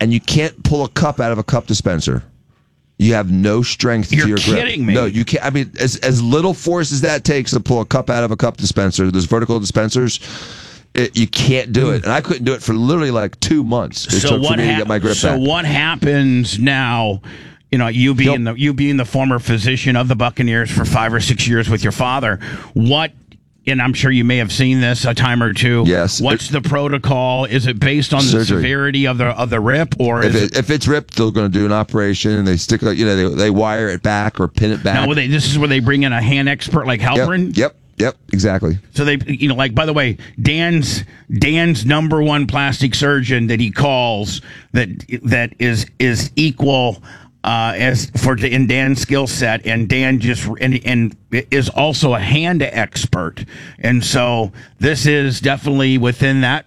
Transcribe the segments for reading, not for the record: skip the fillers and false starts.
and you can't pull a cup out of a cup dispenser. You have no strength to your grip. You're kidding me. No, you can't. I mean, as little force as that takes to pull a cup out of a cup dispenser, those vertical dispensers, you can't do it. And I couldn't do it for literally like 2 months. It took for me to get my grip back. So what happens now? You know, you being the former physician of the Buccaneers for 5 or 6 years with your father, and I'm sure you may have seen this a time or two. Yes. What's the protocol? Is it based on the severity of the rip, or if it's ripped, they're going to do an operation and they stick it. You know, they wire it back or pin it back. Now, this is where they bring in a hand expert like Halperin. Yep, exactly. So they, like, by the way, Dan's number one plastic surgeon that he calls that is equal. In Dan's skill set, and Dan and is also a hand expert, and so this is definitely within that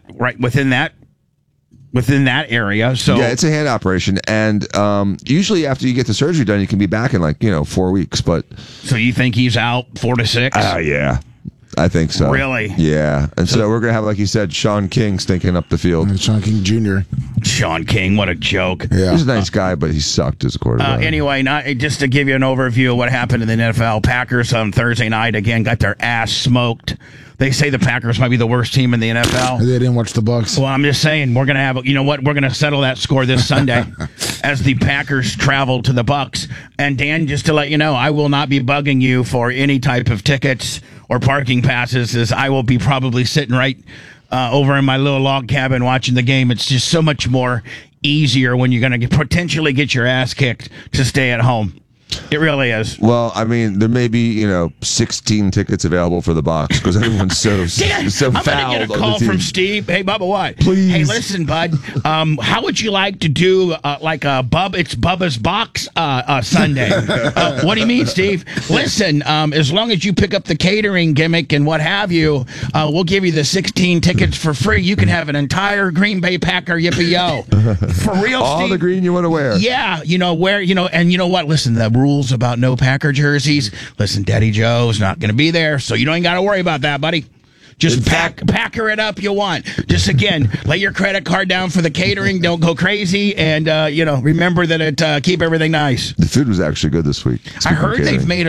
area. So yeah, it's a hand operation, and usually after you get the surgery done, you can be back in 4 weeks. But so you think he's out 4 to 6? Yeah. I think so. Really? Yeah. And so we're going to have, like you said, Sean King stinking up the field. And Sean King Jr. Sean King, what a joke. Yeah. He's a nice guy, but he sucked as a quarterback. Anyway, just to give you an overview of what happened in the NFL, Packers on Thursday night, again, got their ass smoked. They say the Packers might be the worst team in the NFL. They didn't watch the Bucs. Well, I'm just saying, we're going to have, we're going to settle that score this Sunday as the Packers travel to the Bucs. And Dan, just to let you know, I will not be bugging you for any type of tickets or parking passes, as I will be probably sitting right over in my little log cabin watching the game. It's just so much more easier when you're going to potentially get your ass kicked to stay at home. It really is. Well, I mean, there may be 16 tickets available for the box because everyone's so I'm fouled. I'm gonna get a call from Steve. Hey, Bubba, what? Please. Hey, listen, bud. How would you like to do it's Bubba's box Sunday? What do you mean, Steve? Listen, as long as you pick up the catering gimmick and what have you, we'll give you the 16 tickets for free. You can have an entire Green Bay Packer yippee yo for real. All Steve. the green you want to wear. Yeah, and you know what? Listen, the rules about no Packer jerseys. Listen, Daddy Joe's not going to be there, so you don't even got to worry about that, buddy. Just packer it up you want. Just, again, lay your credit card down for the catering. Don't go crazy. And, remember that keep everything nice. The food was actually good this week. I heard they've made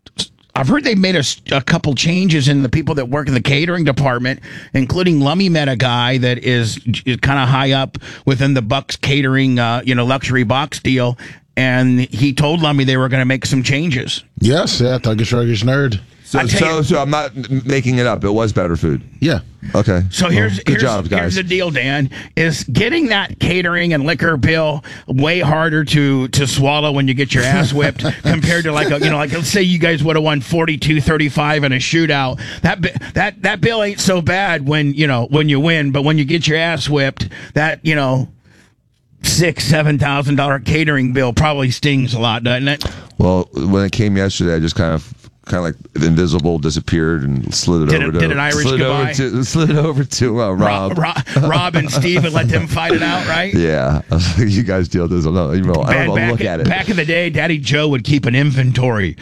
a couple changes in the people that work in the catering department, including Lummy met a guy that is kind of high up within the Bucs catering, luxury box deal. And he told Lummy they were going to make some changes. Yes, Thuggish Ruggish Nerd. So I'm not making it up. It was better food. Yeah. Okay. So here's job, guys. Here's the deal, Dan, is getting that catering and liquor bill way harder to swallow when you get your ass whipped compared to let's say you guys would have won 42-35 in a shootout. That bill ain't so bad when you win, but when you get your ass whipped, that $6,000-$7,000 catering bill probably stings a lot, doesn't it? Well, when it came yesterday, I just kind of like invisible disappeared and slid it over to. Did an Irish goodbye? Slid it over to Rob. Rob and Steve and let them fight it out, right? Yeah, you guys deal with this. I'll look at it. Back in the day, Daddy Joe would keep an inventory.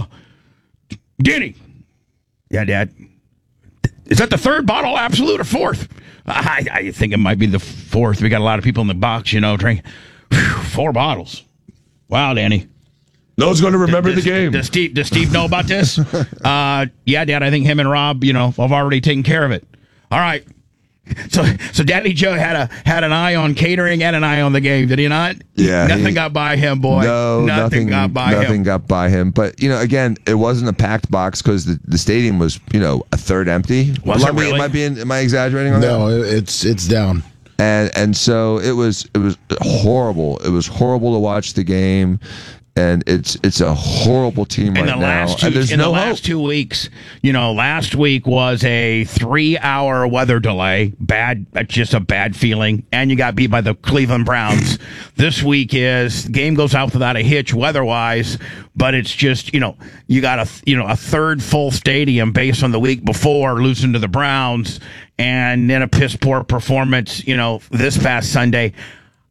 Denny. Yeah, Dad. Is that the third bottle, Absolute, or fourth? I think it might be the fourth. We got a lot of people in the box, drink. 4 bottles. Wow, Danny. No one's going to remember the game. Does Steve know about this? Yeah, Dad, I think him and Rob, have already taken care of it. All right. So Daddy Joe had an eye on catering and an eye on the game, did he not? Yeah. Nothing got by him, boy. No, nothing got by him. Nothing got by him. But, again, it wasn't a packed box because the stadium was, a third empty. Was it really? Am I exaggerating on that? No, it's down. And so it was horrible. It was horrible to watch the game. And it's a horrible team right now. And there's no hope. Last 2 weeks, last week was a 3-hour weather delay. Just a bad feeling. And you got beat by the Cleveland Browns. This week game goes out without a hitch weather-wise, but it's just, you got a third full stadium based on the week before losing to the Browns, and then a piss-poor performance, this past Sunday.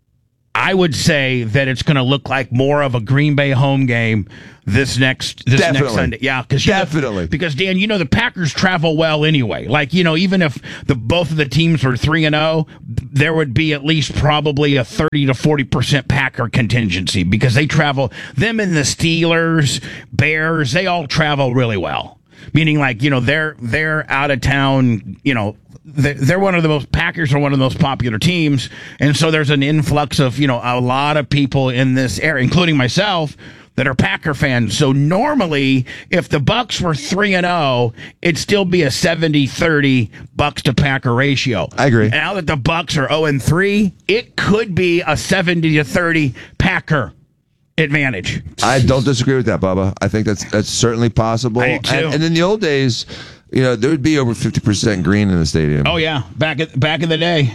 I would say that it's going to look like more of a Green Bay home game this next Sunday. Yeah, definitely. Because Dan, the Packers travel well anyway. Like, even if both of the teams were 3-0, there would be at least probably a 30 to 40% Packer contingency because they travel. Them and the Steelers, Bears, they all travel really well. Meaning, like, they're out of town. They're one of the Packers are one of the most popular teams, and so there's an influx of a lot of people in this area, including myself, that are Packer fans. So normally, if the Bucks were 3-0, it'd still be a 70-30 Bucks to Packer ratio. I agree. Now that the Bucks are 0-3, it could be a 70-30 Packer advantage. I don't disagree with that, Bubba. I think that's certainly possible. I do too. And in the old days, there would be over 50% green in the stadium. Oh yeah, back in the day.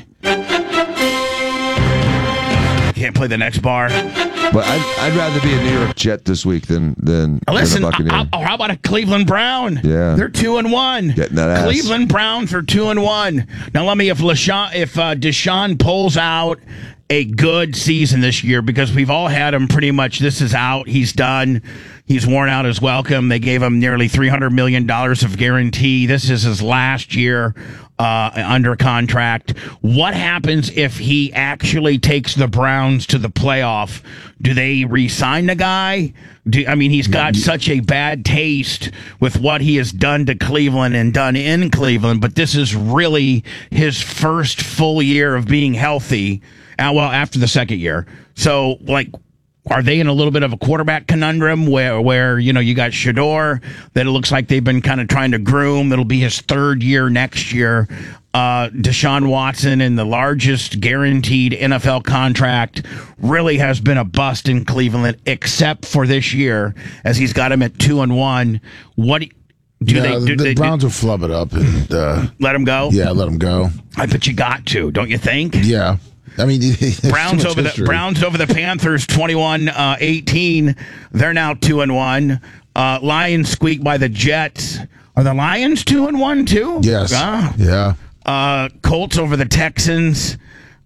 Can't play the next bar. But I'd rather be a New York Jet this week than Listen, a Buccaneer. How about a Cleveland Brown? Yeah, they're 2-1. Getting that ass. Cleveland Browns are 2-1. Now let me if Deshaun pulls out a good season this year, because we've all had him pretty much. This is out. He's done. He's worn out his welcome. They gave him nearly $300 million of guarantee. This is his last year under contract. What happens if he actually takes the Browns to the playoff? Do they re-sign the guy? He's got such a bad taste with what he has done to Cleveland and done in Cleveland, but this is really his first full year of being healthy. After the second year. So, are they in a little bit of a quarterback conundrum where you got Shador that it looks like they've been kind of trying to groom? It'll be his third year next year. Deshaun Watson, in the largest guaranteed NFL contract, really has been a bust in Cleveland, except for this year, as he's got him at 2-1. What do the Browns will flub it up and let him go? Yeah, let him go. I bet you got to, don't you think? Yeah. Browns over the Panthers 21-18. They're now 2-1. Lions squeak by the Jets. Are the Lions 2-1 too? Yes. Yeah. Colts over the Texans.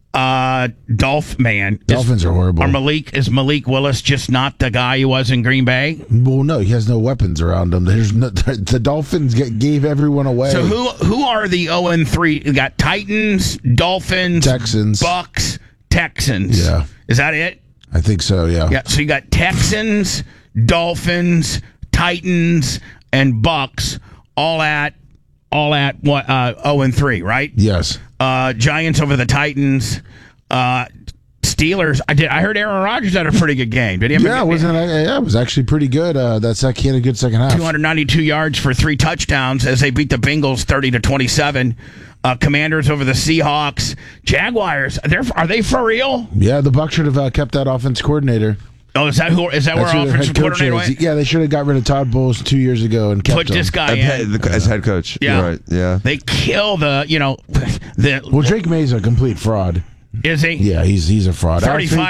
Dolphins are horrible. Is Malik Willis just not the guy he was in Green Bay? Well, no, he has no weapons around him. The Dolphins gave everyone away. So who are the 0-3? You got Titans, Dolphins, Texans, Bucks, Texans. Yeah, is that it? I think so. Yeah. Yeah. So you got Texans, Dolphins, Titans, and Bucks all at what 0-3, right? Yes. Giants over the Titans. Steelers. I heard Aaron Rodgers had a pretty good game. Did he? It was actually pretty good. He had a good second half. 292 yards for 3 touchdowns as they beat the Bengals 30-27. Commanders over the Seahawks. Jaguars. Are they for real? Yeah, the Bucs should have kept that offense coordinator. Oh, is that where offensive coordinator went? Yeah, they should have got rid of Todd Bowles 2 years ago and kept Put this guy in as head coach. Yeah, you're right. Yeah, they kill the. Well, Drake May's a complete fraud. Is he? Yeah, he's a fraud.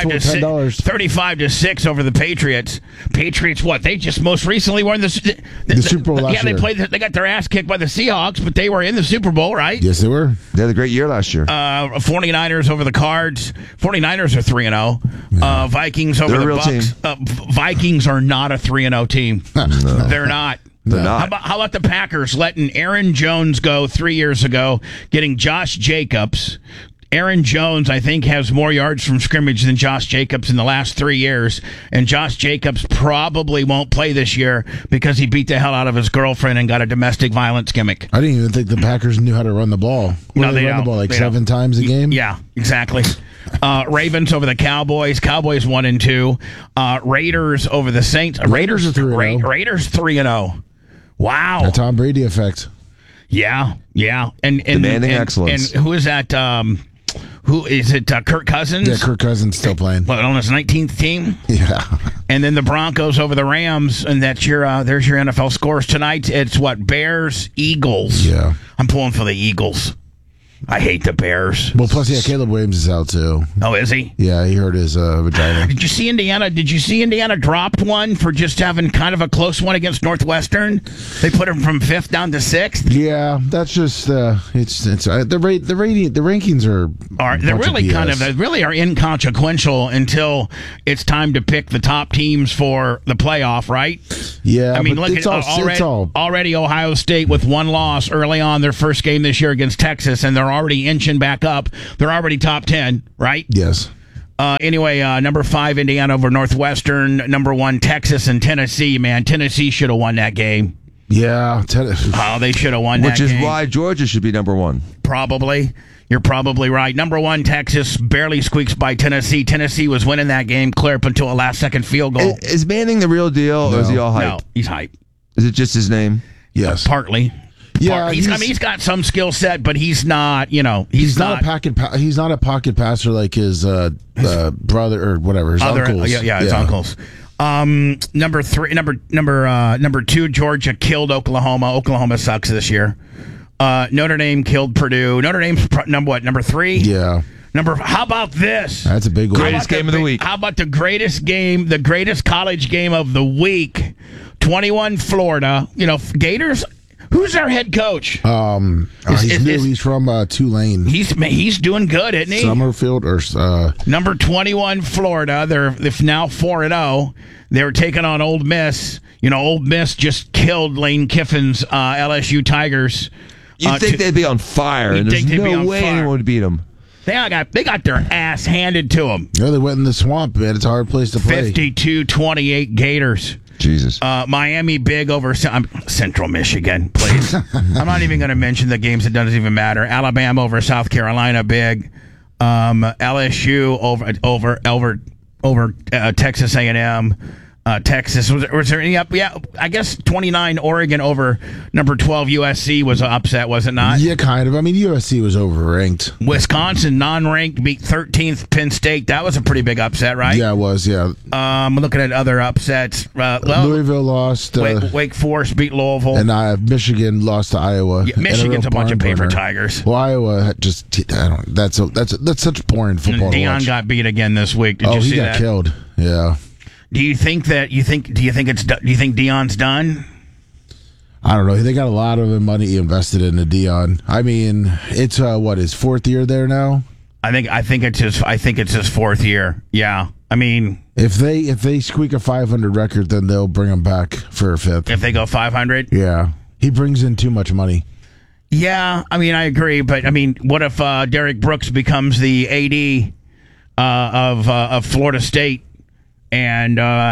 35-6 over the Patriots. Patriots, what? They just most recently were in the Super Bowl last year. They got their ass kicked by the Seahawks, but they were in the Super Bowl, right? Yes, they were. They had a great year last year. 49ers over the Cards. 49ers are 3-0. Vikings over the Bucks. Vikings are not a 3-0 team. No. They're not. They're not. How about the Packers letting Aaron Jones go 3 years ago, getting Josh Jacobs? Aaron Jones, I think, has more yards from scrimmage than Josh Jacobs in the last 3 years, and Josh Jacobs probably won't play this year because he beat the hell out of his girlfriend and got a domestic violence gimmick. I didn't even think the Packers knew how to run the ball. No, they run don't. the ball 7 times a game? Yeah, exactly. Ravens over the Cowboys. Cowboys 1-2. Raiders over the Saints. Raiders are 3-0. Raiders 3-0. Wow. The Tom Brady effect. Yeah. And demanding excellence. And who is that? Who is it? Kirk Cousins? Yeah, Kirk Cousins still playing. What, on his 19th team? Yeah. And then the Broncos over the Rams, and that's there's your NFL scores tonight. It's what? Bears, Eagles. Yeah. I'm pulling for the Eagles. I hate the Bears. Well, plus, Caleb Williams is out too. Oh, is he? Yeah, he hurt his vagina. Did you see Indiana dropped one for just having kind of a close one against Northwestern? They put him from 5th down to 6th. Yeah, that's just the rankings are they really are inconsequential until it's time to pick the top teams for the playoff, right? Yeah, I mean, look at already Ohio State with one loss early on their first game this year against Texas, and they're already inching back up. They're already top 10, right? Yes. Anyway, number 5, Indiana over Northwestern. Number 1, Texas and Tennessee. Man, Tennessee should have won that game. Yeah. They should have won that game. Which is why Georgia should be number 1. Probably. You're probably right. Number 1, Texas barely squeaks by Tennessee. Tennessee was winning that game clear up until a last-second field goal. Is Manning the real deal, or is he all hype? No, he's hype. Is it just his name? Yes. Partly. Yeah, he's got some skill set, but he's not. He's not a pocket. He's not a pocket passer like his brother or whatever. His uncles. Yeah, his uncles. Number 2, Georgia killed Oklahoma. Oklahoma sucks this year. Notre Dame killed Purdue. Notre Dame's number 3. Yeah. How about this? That's a big one. Greatest game of the week. How about the greatest game, the greatest college game of the week? 21 Florida. Gators. Who's our head coach? He's from Tulane. He's doing good, isn't he? Summerfield or number 21 Florida. They're now 4-0. They were taking on Ole Miss. Ole Miss just killed Lane Kiffin's LSU Tigers. You'd think they'd be on fire, and there's no way anyone would beat them. They got their ass handed to them. Yeah, they went in the swamp, man. It's a hard place to play. 52-28 Gators. Jesus. Miami big over Central Michigan, please. I'm not even going to mention the games. It doesn't even matter. Alabama over South Carolina big. LSU over Texas A&M. Texas. Was there any up? Yeah, I guess 29 Oregon over number 12 USC was an upset, was it not? Yeah, kind of. I mean, USC was overranked. Wisconsin, non-ranked, beat 13th Penn State. That was a pretty big upset, right? Yeah, it was, yeah. I'm looking at other upsets. Louisville lost. Wake Forest beat Louisville. And Michigan lost to Iowa. Yeah, Michigan's a bunch of paper tigers. Well, Iowa that's such boring football. Deion got beat again this week. Did you see that? He got killed. Yeah. Do you think Deion's done? I don't know. They got a lot of money invested into Deion. I mean, it's his 4th year there now. I think it's his 4th year. Yeah. I mean, if they squeak a 500 record, then they'll bring him back for a 5th. If they go 500? Yeah. He brings in too much money. Yeah, I mean, I agree, but I mean, what if Derek Brooks becomes the AD of Florida State? And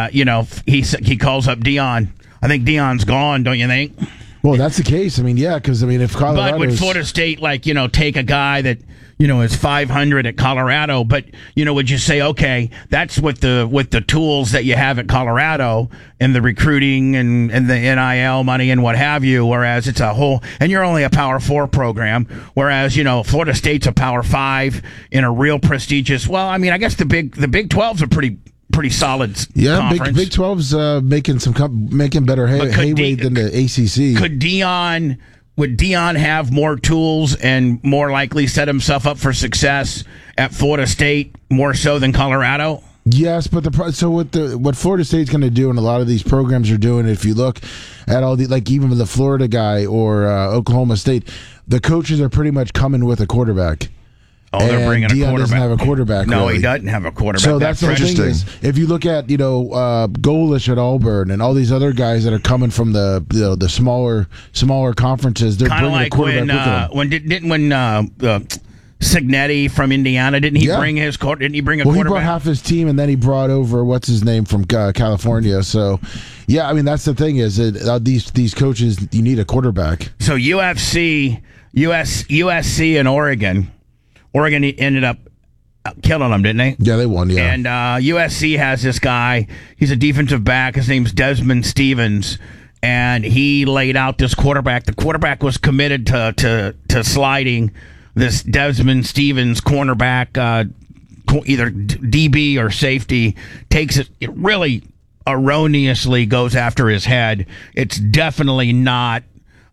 he calls up Deion. I think Deion's gone, don't you think? Well, that's the case. I mean, yeah, because if Colorado, but would Florida State take a guy that is 500 at Colorado? But would you say, okay, that's with the tools that you have at Colorado and the recruiting and the NIL money and what have you? Whereas it's a whole, and you're only a Power 4 program. Whereas Florida State's a Power 5 in a real prestigious. Well, I mean, I guess the Big 12's a pretty solid conference. Big 12's making better headway than the ACC. Would Deion have more tools and more likely set himself up for success at Florida State more so than Colorado? Yes, but what Florida State's going to do, and a lot of these programs are doing, if you look at all even the Florida guy or Oklahoma State, the coaches are pretty much coming with a quarterback. Oh, they're bringing a quarterback. Doesn't have a quarterback. No, really. He doesn't have a quarterback. So that's the thing is, if you look at Golish at Auburn and all these other guys that are coming from the smaller conferences, they're bringing a quarterback with them. When Cignetti from Indiana didn't he bring a quarterback? He brought half his team and then he brought over what's his name from California. So yeah, I mean that's the thing is these coaches, you need a quarterback. So USC and Oregon ended up killing them, didn't they? Yeah, they won, yeah. And USC has this guy. He's a defensive back. His name's Desmond Stevens. And he laid out this quarterback. The quarterback was committed to sliding. This Desmond Stevens cornerback, either DB or safety, takes it really erroneously goes after his head. It's definitely not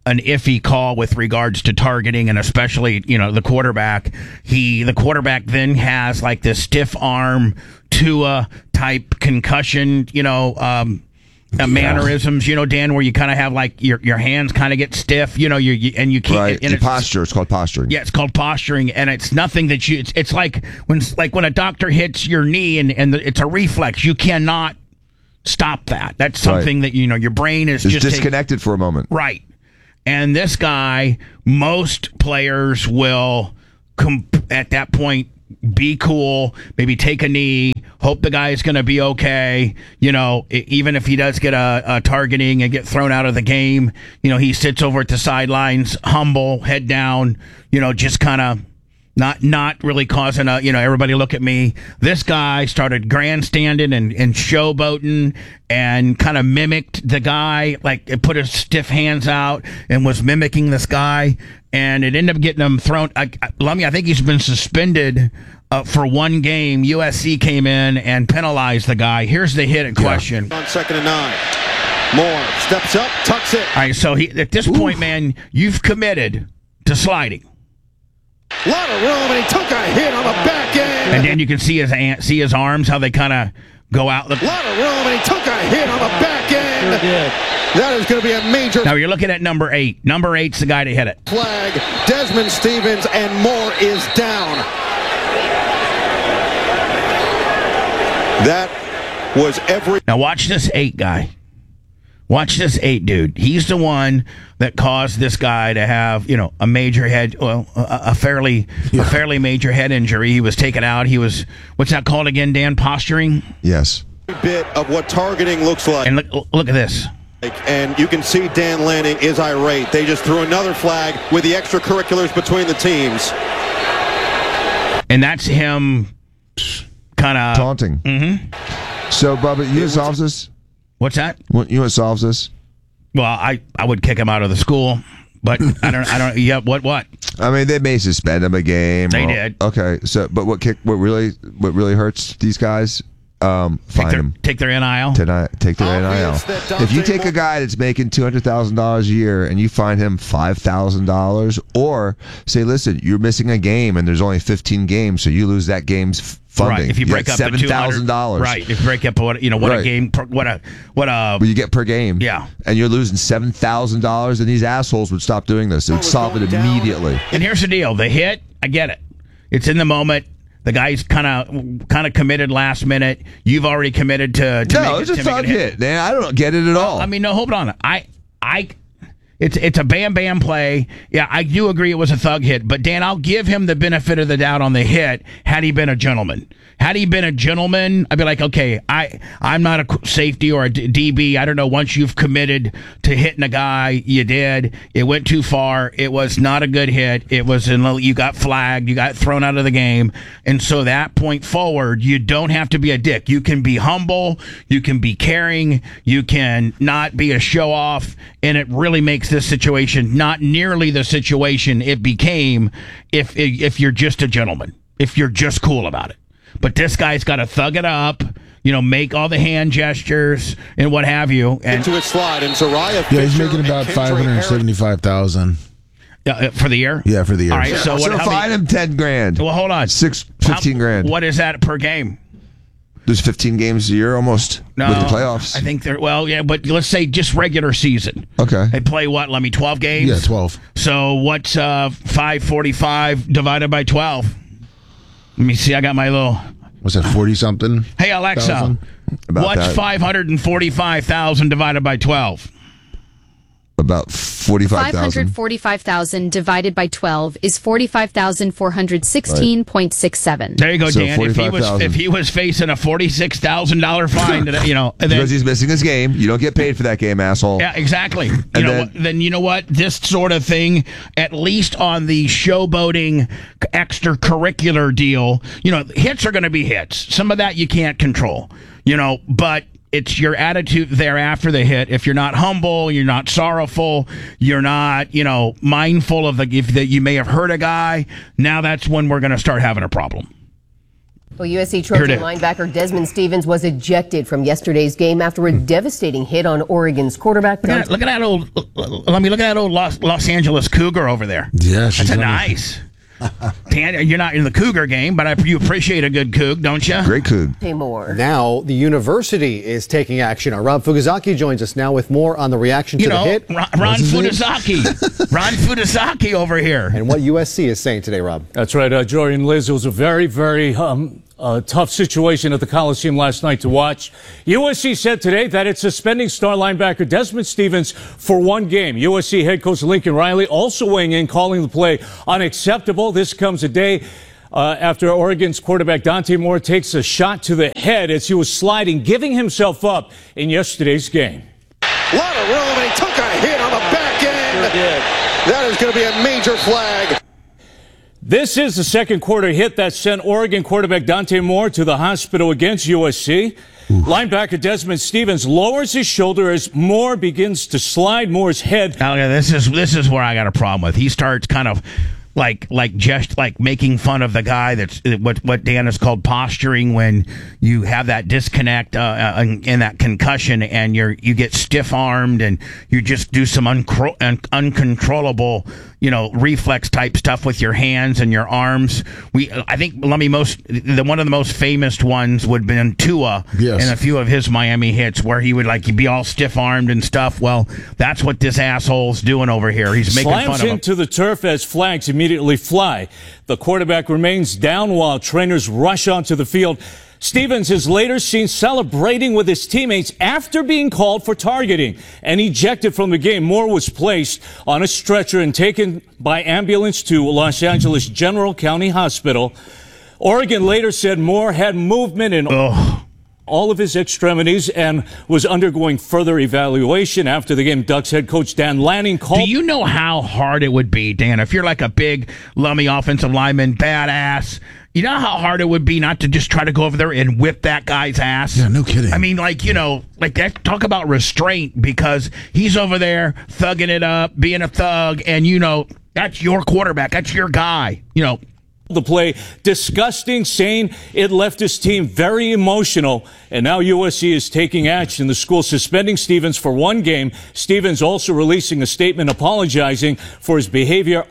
an iffy call with regards to targeting, and especially, the quarterback. The quarterback then has like this stiff arm Tua type concussion, mannerisms, Dan, where you kind of have like your hands kind of get stiff, you can't. Right. And posture. It's called posturing. Yeah, it's called posturing, and it's nothing that it's like when a doctor hits your knee and it's a reflex. You cannot stop that. That's something that your brain is just disconnected for a moment. Right. And this guy, most players will at that point be cool, maybe take a knee, hope the guy's going to be okay. Even if he does get a targeting and get thrown out of the game, he sits over at the sidelines, humble, head down, just kind of not really causing everybody look at me. This guy started grandstanding and showboating and kind of mimicked the guy, like it put his stiff hands out and was mimicking this guy, and it ended up getting him thrown. Lummy, I think he's been suspended for one game. USC came in and penalized the guy. Here's the hit in question. On 2nd and 9. Moore steps up, tucks it. All right, so at this point, man, you've committed to sliding. A lot of room, and he took a hit on the back end. And then you can see his arms, how they kind of go out. A lot of room, and he took a hit on the back end. Sure did. That is going to be a major. Now you're looking at number 8. Number 8's the guy to hit it. Flag. Desmond Stevens, and Moore is down. That was every. Now watch this 8 guy. Watch this 8 dude. He's the one that caused this guy to have, a major head, a fairly major head injury. He was taken out. He was, what's that called again, Dan? Posturing? Yes. Bit of what targeting looks like. And look at this. And you can see Dan Lanning is irate. They just threw another flag with the extracurriculars between the teams. And that's him kind of taunting. Mm-hmm. So, Bubba, you solves this? What's that? You know what solves this? Well, I would kick him out of the school, but I don't. Yeah, what? I mean, they may suspend him a game. They did. Okay, so but what really hurts these guys? Fine them. Take their NIL. Take their NIL. If you take a guy that's making $200,000 a year and you fine him $5,000, or say, listen, you're missing a game and there's only 15 games, so you lose that game's funding. Right. If you break up $7,000. Right. If you break up what right. a game, what you get per game. Yeah. And you're losing $7,000, and these assholes would stop doing this. It would solve it immediately. And here's the deal: the hit, I get it. It's in the moment. The guy's kind of committed last minute. You've already committed to no, make it's a thug hit, man. I don't get it at all. I mean, no, hold on. It's a bam play. Yeah, I do agree it was a thug hit, but Dan, I'll give him the benefit of the doubt on the hit. Had he been a gentleman, I'd be like, okay, I'm not a safety or a DB. I don't know. Once you've committed to hitting a guy, you did. It went too far. It was not a good hit. It was you got flagged. You got thrown out of the game. And so that point forward, you don't have to be a dick. You can be humble. You can be caring. You can not be a show off. And it really makes this situation not nearly the situation it became if you're just a gentleman, if you're just cool about it. But this guy's got to thug it up, make all the hand gestures and what have you. And into his slide, and Zariah. Yeah, he's making about $575,000. For the year? Yeah, for the year. All right, so fine him $10,000. Well, hold on. $15,000. What is that per game? There's 15 games a year almost with the playoffs. I think but let's say just regular season. Okay. They play 12 games? Yeah, 12. So what's 545 divided by 12? Let me see. I got my little. Was that 40-something? Hey, Alexa, what's 545,000 divided by 12? About 45,000. 545,000 divided by 12 is 45,416.67. There you go, Dan. If he was facing a $46,000 fine, because he's missing his game, you don't get paid for that game, asshole. Yeah, exactly. Then you know what? This sort of thing, at least on the showboating extracurricular deal, hits are going to be hits. Some of that you can't control, but it's your attitude there after the hit. If you're not humble, you're not sorrowful, you're not, mindful of that you may have hurt a guy. Now that's when we're going to start having a problem. Well, USC Trojan linebacker Desmond Stevens was ejected from yesterday's game after a devastating hit on Oregon's quarterback. Look at that old Los Angeles Cougar over there. Yeah, she's that's nice. Dan, you're not in the Cougar game, but you appreciate a good Coug, don't you? Great Coug. Hey, more. Now the university is taking action. Our Rob Fugazaki joins us now with more on the reaction to the hit. Ron Fudasaki over here. And what USC is saying today, Rob. That's right, Jory and Liz. It was a very, very tough situation at the Coliseum last night to watch. USC said today that it's suspending star linebacker Desmond Stevens for 1 game. USC head coach Lincoln Riley also weighing in, calling the play unacceptable. This comes a day after Oregon's quarterback Dante Moore takes a shot to the head as he was sliding, giving himself up in yesterday's game. A lot of room, and he took a hit on the back end. Sure did. That is going to be a major flag. This is the second quarter hit that sent Oregon quarterback Dante Moore to the hospital against USC. Linebacker Desmond Stevens lowers his shoulder as Moore begins to slide Moore's head. Now, this is where I got a problem with. He starts kind of like making fun of the guy. That's what Dan has called posturing, when you have that disconnect and that concussion, and you get stiff armed and you just do some uncontrollable, reflex type stuff with your hands and your arms. I think one of the most famous ones would have been Tua. Yes. In a few of his Miami hits, where he would be all stiff armed and stuff. Well, that's what this asshole's doing over here. He's making fun of him. Slams into the turf as flags immediately fly. The quarterback remains down while trainers rush onto the field. Stevens is later seen celebrating with his teammates after being called for targeting and ejected from the game. Moore was placed on a stretcher and taken by ambulance to Los Angeles General County Hospital. Oregon later said Moore had movement in all of his extremities and was undergoing further evaluation. After the game, Ducks head coach Dan Lanning called. Do you know how hard it would be, Dan, if you're like a big, lummy offensive lineman, badass? You know how hard it would be not to just try to go over there and whip that guy's ass? Yeah, no kidding. I mean, that, talk about restraint, because he's over there thugging it up, being a thug, and that's your quarterback, that's your guy, The play disgusting, saying it left his team very emotional, and now USC is taking action. The school suspending Stevens for 1 game. Stevens also releasing a statement apologizing for his behavior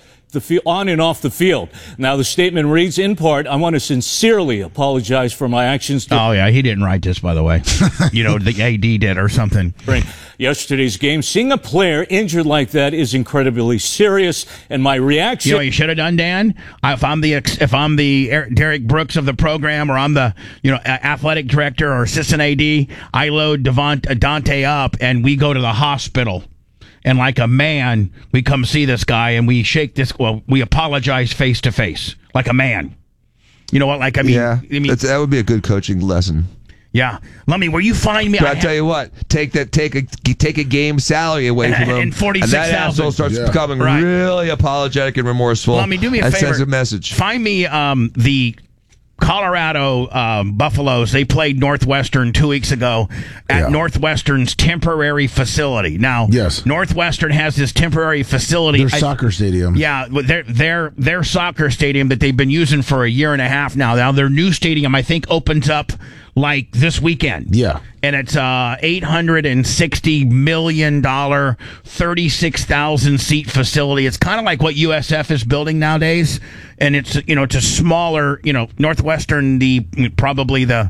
on and off the field. Now the statement reads, in part, I want to sincerely apologize for my actions. Oh yeah, he didn't write this, by the way. The AD did or something. During yesterday's game, seeing a player injured like that is incredibly serious, and my reaction. What you should have done, Dan? If I'm the Derek Brooks of the program, or I'm the athletic director or assistant AD, I load Dante up and we go to the hospital. And like a man, we come see this guy and we shake this. Well, we apologize face to face, like a man. You know what? That would be a good coaching lesson. Yeah, Lummy, where you find me? But I'll tell you what, take a game salary away from him, and 46,000. And that asshole starts becoming really apologetic and remorseful. Lummy, do me a favor. That sends a message. Find me the Colorado Buffaloes. They played Northwestern 2 weeks ago at Northwestern's temporary facility. Now, Northwestern has this temporary facility. Their soccer stadium. Yeah, their soccer stadium that they've been using for a year and a half now. Now their new stadium, I think, opens up like this weekend. Yeah. And it's a $860 million, 36,000 seat facility. It's kind of like what USF is building nowadays. And it's a smaller, Northwestern, probably the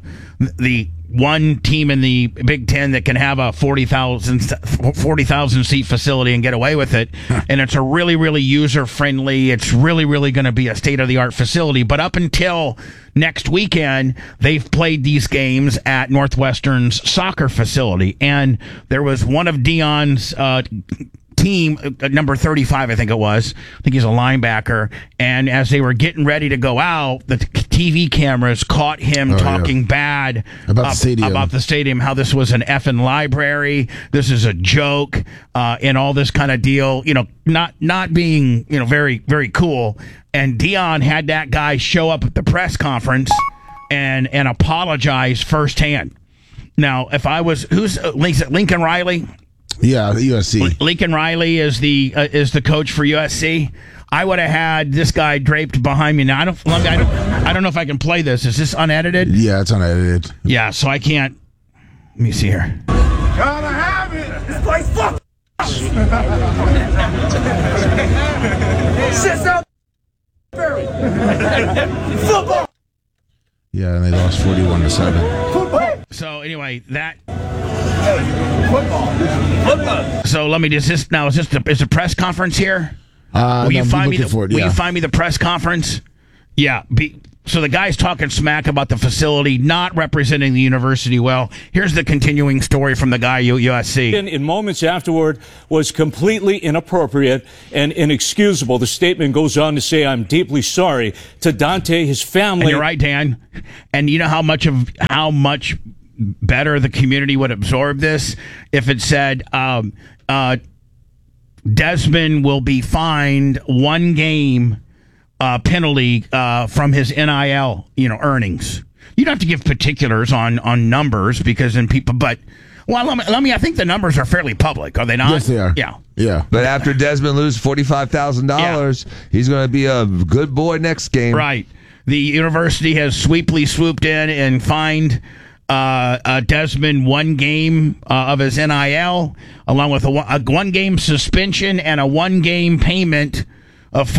one team in the Big Ten that can have a 40,000 seat facility and get away with it. And it's a really, really user friendly. It's really, really going to be a state of the art facility. But up until next weekend, they've played these games at Northwestern's soccer facility. And there was one of Dion's team, number 35, I think it was. I think he's a linebacker. And as they were getting ready to go out, the TV cameras caught him talking bad about the stadium, how this was an effing library, this is a joke, and all this kind of deal, not being, very, very cool. And Dion had that guy show up at the press conference and apologize firsthand. Now, if I was, who's Lincoln Riley? Yeah, USC. Lincoln Riley is the coach for USC. I would have had this guy draped behind me. Now I don't know if I can play this. Is this unedited? Yeah, it's unedited. Yeah, so I can't. Let me see here. Gotta have it. This place fuck. Shit's out. Football. Yeah, and they lost 41-7. So anyway, that. Football. So let me just is a press conference here? Will you find me the press conference? Yeah. So the guy's talking smack about the facility, not representing the university well. Here's the continuing story from the guy at USC. In moments afterward was completely inappropriate and inexcusable. The statement goes on to say, "I'm deeply sorry to Dante, his family." And you're right, Dan. And you know how much better the community would absorb this if it said, Desmond will be fined 1 game penalty from his NIL, earnings. You don't have to give particulars on numbers because then people. But I think the numbers are fairly public, are they not? Yes, they are. Yeah. But after Desmond loses $45,000, he's going to be a good boy next game. Right. The university has sweeply swooped in and fined Desmond 1 game of his NIL, along with a 1 game suspension and a 1 game payment of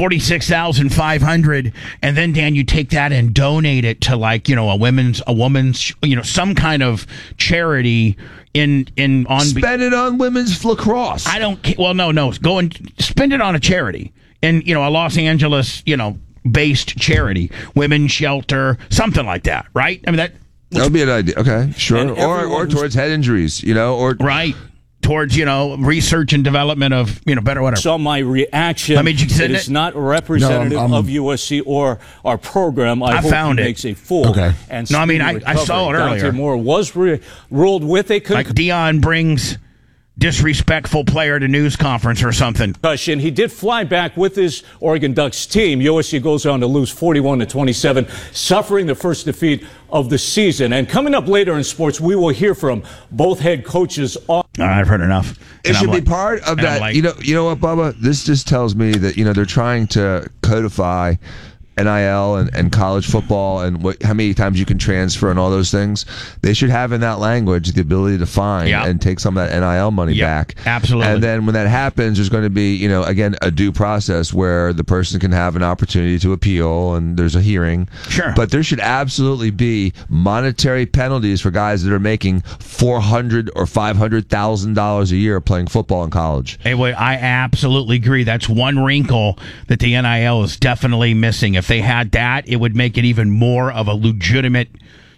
$46,500. And then, Dan, you take that and donate it to a woman's some kind of charity spend it on women's lacrosse. I don't. Well, no. Go and spend it on a charity in a Los Angeles based charity, women's shelter, something like that. Right? I mean that. That would be an idea. Okay, sure. Or towards head injuries, or right towards research and development of better whatever. So my reaction. It is not representative of USC or our program. I hope found he it. makes a full. Okay. And I saw it earlier. Dante Moore was ruled with a like Dion brings disrespectful player to news conference or something. Concussion. He did fly back with his Oregon Ducks team. USC goes on to lose 41-27, suffering the first defeat of the season. And coming up later in sports, we will hear from both head coaches. I've heard enough. It should be part of that. You know what, Bubba? This just tells me that they're trying to codify NIL and college football and how many times you can transfer and all those things. They should have in that language the ability to fine and take some of that NIL money back. Absolutely. And then when that happens, there's going to be, again, a due process where the person can have an opportunity to appeal and there's a hearing. Sure. But there should absolutely be monetary penalties for guys that are making $400,000 or $500,000 a year playing football in college. Hey, I absolutely agree. That's one wrinkle that the NIL is definitely missing. If they had that, it would make it even more of a legitimate,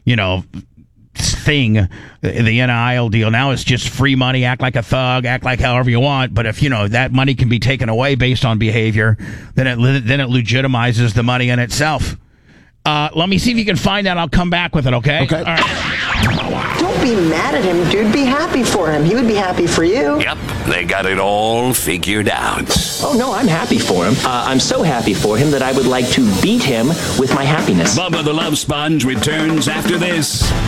thing. The NIL deal now is just free money. Act like a thug. Act like however you want. But if that money can be taken away based on behavior, then it legitimizes the money in itself. Let me see if you can find that. I'll come back with it. Okay. Okay. All right. Don't be mad at him, dude. Be happy for him. He would be happy for you. Yep, they got it all figured out. Oh, no, I'm happy for him. I'm so happy for him that I would like to beat him with my happiness. Bubba the Love Sponge returns after this.